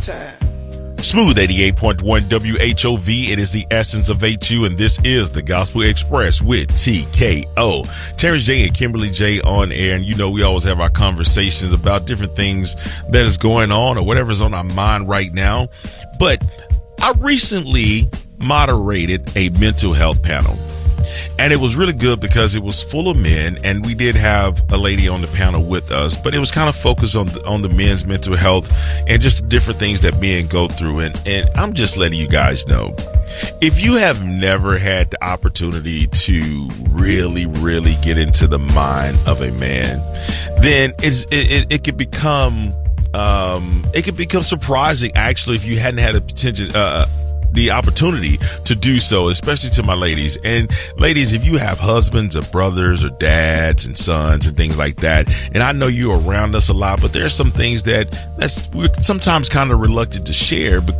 Smooth 88.1 WHOV. It is the essence of HU, and this is the Gospel Express with TKO. Terrence J and Kimberly J on air, and you know we always have our conversations about different things that is going on or whatever's on our mind right now. But I recently moderated a mental health panel. And it was really good because it was full of men, and we did have a lady on the panel with us, but it was kind of focused on the men's mental health and just the different things that men go through. And I'm just letting you guys know, if you have never had the opportunity to really get into the mind of a man, then it could become surprising actually if you hadn't had the opportunity to do so, especially to my ladies. And ladies, if you have husbands or brothers or dads and sons and things like that, and I know you're around us a lot, but there are some things that we're sometimes kind of reluctant to share